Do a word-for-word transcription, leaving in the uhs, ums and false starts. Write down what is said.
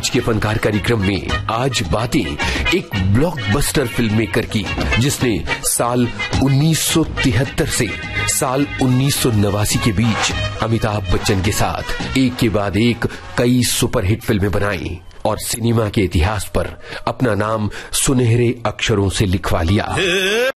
आज के फनकार कार्यक्रम में आज बातें एक ब्लॉकबस्टर फिल्म मेकर की, जिसने साल उन्नीस सौ तिहत्तर से साल उन्नीस सौ नवासी के बीच अमिताभ बच्चन के साथ एक के बाद एक कई सुपरहिट फिल्में बनाई और सिनेमा के इतिहास पर अपना नाम सुनहरे अक्षरों से लिखवा लिया।